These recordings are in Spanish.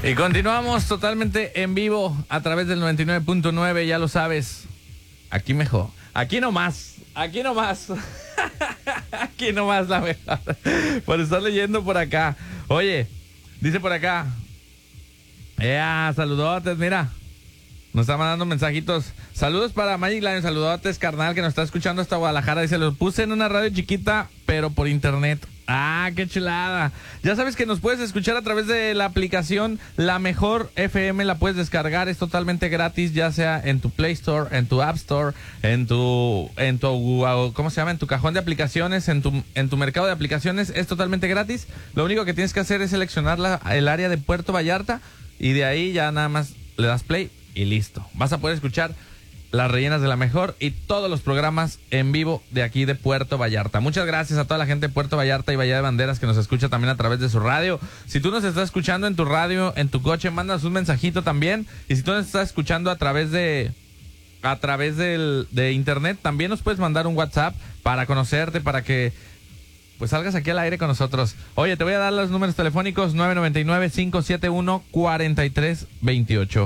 Y continuamos totalmente en vivo a través del 99.9, ya lo sabes. Aquí mejor. Aquí nomás. Aquí nomás. Aquí nomás la mejor. Por estar leyendo por acá. Oye, dice por acá. Saludotes, mira. Nos está mandando mensajitos. Saludos para Magic Lion, saludotes, carnal, que nos está escuchando hasta Guadalajara. Dice, los puse en una radio chiquita, pero por internet. Ah, qué chulada. Ya sabes que nos puedes escuchar a través de la aplicación La Mejor FM. La puedes descargar, es totalmente gratis, ya sea en tu Play Store, en tu App Store, en tu ¿cómo se llama? En tu cajón de aplicaciones, en tu mercado de aplicaciones. Es totalmente gratis. Lo único que tienes que hacer es seleccionar el área de Puerto Vallarta y de ahí ya nada más le das play y listo. Vas a poder escuchar Las Rellenas de La Mejor y todos los programas en vivo de aquí de Puerto Vallarta. Muchas gracias a toda la gente de Puerto Vallarta y Bahía de Banderas que nos escucha también a través de su radio. Si tú nos estás escuchando en tu radio, en tu coche, mándanos un mensajito también. Y si tú nos estás escuchando a través de internet, también nos puedes mandar un WhatsApp para conocerte, para que pues salgas aquí al aire con nosotros. Oye, te voy a dar los números telefónicos: 999-571-4328.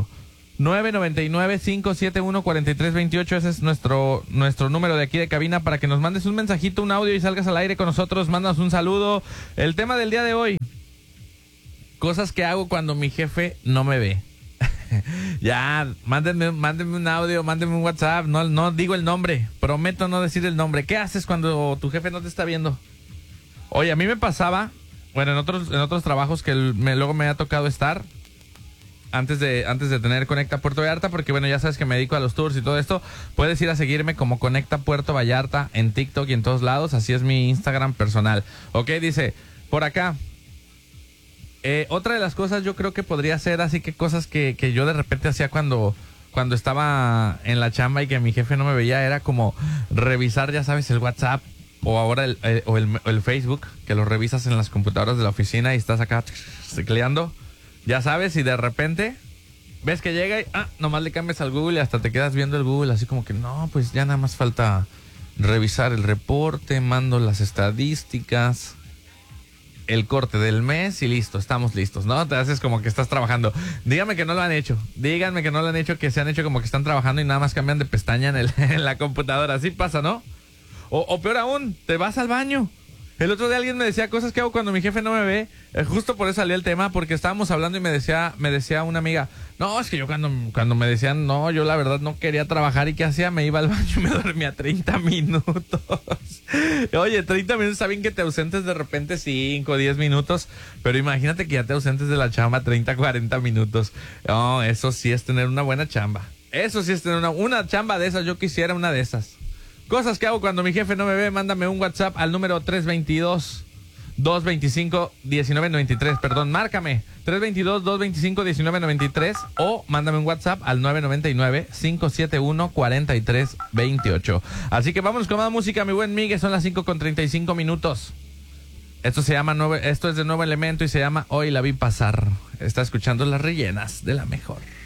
999-571-4328. Ese es nuestro número de aquí de cabina para que nos mandes un mensajito, un audio y salgas al aire con nosotros. Mándanos un saludo. El tema del día de hoy: cosas que hago cuando mi jefe no me ve. Ya, mándenme un audio, mándenme un WhatsApp. No digo el nombre, prometo no decir el nombre. ¿Qué haces cuando tu jefe no te está viendo? Oye, a mí me pasaba, bueno, en otros trabajos que luego me ha tocado estar antes de tener Conecta Puerto Vallarta, porque bueno, ya sabes que me dedico a los tours y todo esto. Puedes ir a seguirme como Conecta Puerto Vallarta en TikTok y en todos lados. Así es mi Instagram personal. Ok, dice por acá. Otra de las cosas yo creo que podría ser así, que cosas que yo de repente hacía cuando estaba en la chamba y que mi jefe no me veía, era como revisar, ya sabes, el WhatsApp o ahora el Facebook, que lo revisas en las computadoras de la oficina y estás acá tecleando, ya sabes, y de repente ves que llega y nomás le cambias al Google y hasta te quedas viendo el Google así como que no, pues ya nada más falta revisar el reporte, mando las estadísticas, el corte del mes y listo, estamos listos, ¿no? Te haces como que estás trabajando. Díganme que no lo han hecho, díganme que no lo han hecho, que se han hecho como que están trabajando y nada más cambian de pestaña en la computadora. Así pasa, ¿no? O peor aún, te vas al baño. El otro día alguien me decía cosas que hago cuando mi jefe no me ve. Justo por eso salió el tema, porque estábamos hablando y me decía una amiga, no, es que yo cuando me decían, no, yo la verdad no quería trabajar, ¿y qué hacía? Me iba al baño y me dormía 30 minutos. Oye, 30 minutos, está bien que te ausentes de repente 5, 10 minutos, pero imagínate que ya te ausentes de la chamba 30, 40 minutos. No, eso sí es tener una buena chamba. Eso sí es tener una chamba de esas. Yo quisiera una de esas. Cosas que hago cuando mi jefe no me ve. Mándame un WhatsApp al número 322-225-1993. Perdón, márcame 322-225-1993 o mándame un WhatsApp al 999-571-4328. Así que vámonos con más música, mi buen Miguel. Son las 5:35 minutos. Esto es de Nuevo Elemento y se llama Hoy la vi pasar. Está escuchando Las Rellenas de La Mejor.